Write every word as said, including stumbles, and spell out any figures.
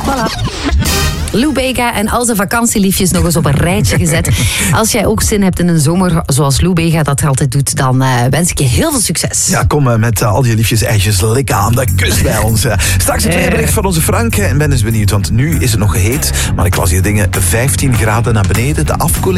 Voilà. Lou Bega en al zijn vakantieliefjes nog eens op een rijtje gezet. Als jij ook zin hebt in een zomer zoals Lou Bega dat altijd doet, dan uh, wens ik je heel veel succes. Ja, kom uh, met uh, al die liefjes eitjes likken aan de kust bij ons. Uh. Straks het weerbericht van onze Frank. En ben eens benieuwd, want nu is het nog heet. Maar ik las hier dingen vijftien graden naar beneden. De afkoeling